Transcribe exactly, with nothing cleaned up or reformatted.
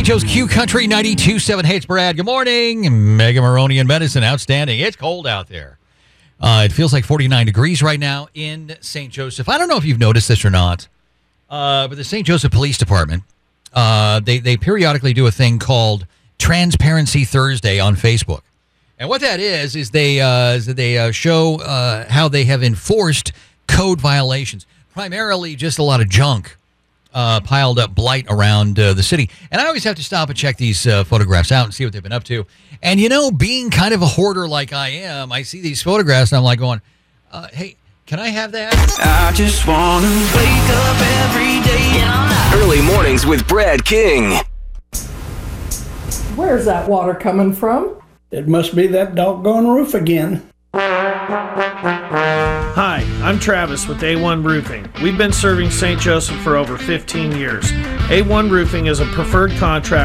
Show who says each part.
Speaker 1: Joe's Q Country ninety-two point seven. Hey, it's Brad. Good morning. Mega Maroney and Medicine. Outstanding. It's cold out there. Uh, it feels like forty-nine degrees right now in Saint Joseph. I don't know if you've noticed this or not, uh, but the Saint Joseph Police Department, uh, they, they periodically do a thing called Transparency Thursday on Facebook. And what that is, is they, uh, is that they uh, show uh, how they have enforced code violations. Primarily just a lot of junk. Uh, piled up blight around uh, the city. And I always have to stop and check these uh, photographs out and see what they've been up to. And, you know, being kind of a hoarder like I am, I see these photographs and I'm like going, uh, hey, can I have that?
Speaker 2: I just want to wake up every day.
Speaker 3: Early mornings with Brad King.
Speaker 4: Where's that water coming from?
Speaker 5: It must be that doggone roof again.
Speaker 6: Hi, I'm Travis with A one Roofing. We've been serving Saint Joseph for over fifteen years. A one Roofing is a preferred contractor